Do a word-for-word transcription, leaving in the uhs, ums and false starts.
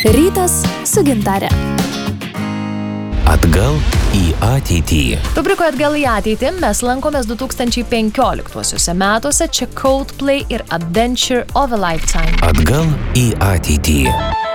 Rytas su Gintare. Atgal į ateitį. Rubrikoje Atgal į ateitį mes lankomės du tūkstančiai penkioliktuosiuose metuose. Čia Coldplay ir Adventure of a Lifetime. Atgal į ateitį.